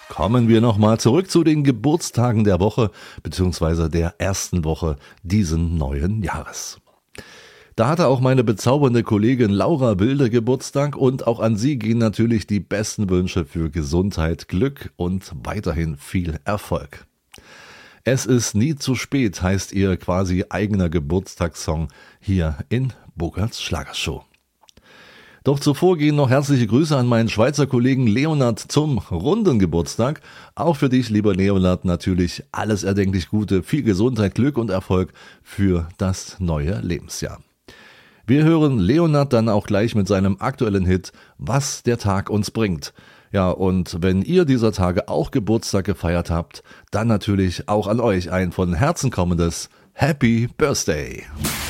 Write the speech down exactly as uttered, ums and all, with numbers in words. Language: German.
Kommen wir nochmal zurück zu den Geburtstagen der Woche bzw. der ersten Woche diesen neuen Jahres. Da hatte auch meine bezaubernde Kollegin Laura Wilde Geburtstag und auch an sie gehen natürlich die besten Wünsche für Gesundheit, Glück und weiterhin viel Erfolg. Es ist nie zu spät, heißt ihr quasi eigener Geburtstagssong hier in Bogarts Schlagershow. Doch zuvor gehen noch herzliche Grüße an meinen Schweizer Kollegen Leonard zum runden Geburtstag. Auch für dich, lieber Leonard, natürlich alles erdenklich Gute, viel Gesundheit, Glück und Erfolg für das neue Lebensjahr. Wir hören Leonard dann auch gleich mit seinem aktuellen Hit Was der Tag uns bringt. Ja, und wenn ihr dieser Tage auch Geburtstag gefeiert habt, dann natürlich auch an euch ein von Herzen kommendes Happy Birthday.